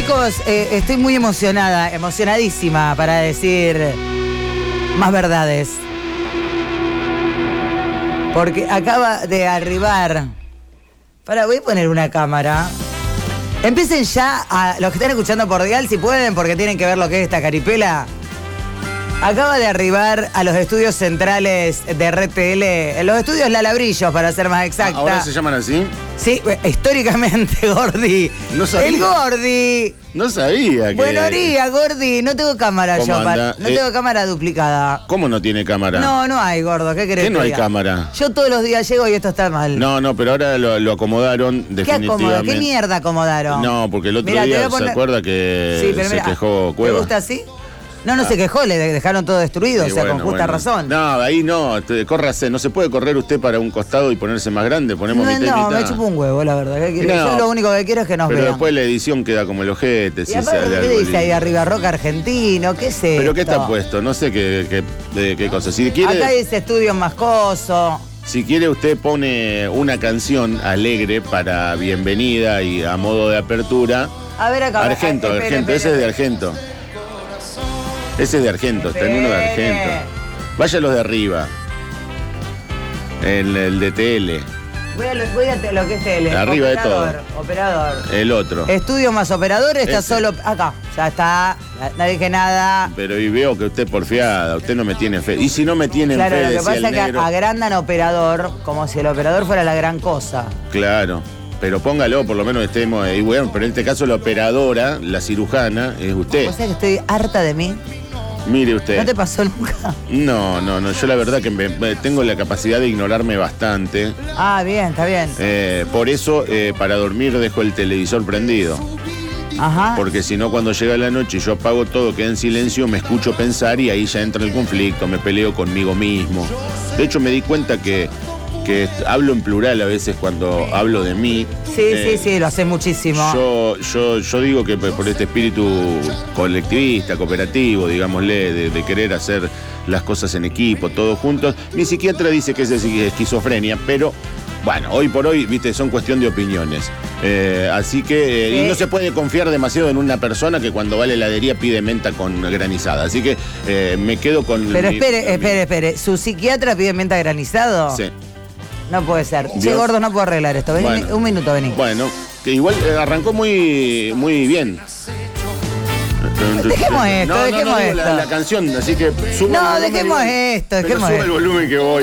Chicos, estoy muy emocionadísima para decir más verdades. Porque acaba de arribar. Voy a poner una cámara. Empiecen ya a los que están escuchando por Dial, si pueden, porque tienen que ver lo que es esta caripela. Acaba de arribar a los estudios centrales de RTL, los estudios Lalabrillos, para ser más exacta. ¿Ahora se llaman así? Sí, históricamente, Gordi. No sabía. El Gordi. No sabía que... Buenos días, Gordi. No tengo cámara yo. No tengo cámara duplicada. ¿Cómo no tiene cámara? No hay, gordo. ¿Qué querés? ¿Qué no hay cámara? Yo todos los días llego y esto está mal. No, pero ahora lo acomodaron definitivamente. ¿Qué mierda acomodaron? No, porque el otro día se acuerda que se quejó Cueva. ¿Te gusta así? No se quejó, le dejaron todo destruido, sí, con justa razón. No, ahí no, córrase, no se puede correr usted para un costado y ponerse más grande, ponemos mitad y mitad. Me chupo un huevo, la verdad. Yo lo único que quiero es que nos vean. Pero después la edición queda como el ojete. ¿Y qué dice ahí arriba? Rock argentino, ¿qué es esto? ¿Pero qué está puesto? No sé qué cosa. Si quiere, acá dice Estudio Mascoso. Si quiere usted pone una canción alegre para bienvenida y a modo de apertura. A ver acá. Argento, ese es de Argento. Ese es de Argento, está en uno de Argento. Vaya a los de arriba. El de TL. Voy a lo que es TL. Arriba operador, de todo. Operador. El otro. Estudio más operador está solo acá. Ya está. No dije nada. Pero y veo que usted porfiada, usted no me tiene fe. Y si no me tiene fe, claro, lo que decía pasa el es que negro. agrandan operador como si el operador fuera la gran cosa. Claro. Pero póngalo, por lo menos estemos. Y bueno, pero en este caso la operadora, la cirujana, es usted. O sea que estoy harta de mí. Mire usted. ¿No te pasó nunca? No. Yo la verdad que tengo la capacidad de ignorarme bastante. Ah, bien, está bien. Por eso, para dormir dejo el televisor prendido. Ajá. Porque si no, cuando llega la noche y yo apago todo, queda en silencio, me escucho pensar y ahí ya entra el conflicto, me peleo conmigo mismo. De hecho, me di cuenta que hablo en plural a veces cuando hablo de mí. Sí, lo hace muchísimo. Yo digo que por este espíritu colectivista, cooperativo, digámosle, de querer hacer las cosas en equipo, todos juntos. Mi psiquiatra dice que es esquizofrenia, pero bueno, hoy por hoy, viste, son cuestión de opiniones. Así que, y no se puede confiar demasiado en una persona que cuando va a la heladería pide menta con granizada. Así que me quedo con... Pero espere, ¿su psiquiatra pide menta granizado? Sí. No puede ser. Che, gordo, no puedo arreglar esto. Vení, un minuto, vení. Bueno, que igual arrancó muy bien. Dejemos esto, dejemos esto. La canción, así que suba dejemos esto, el volumen que voy.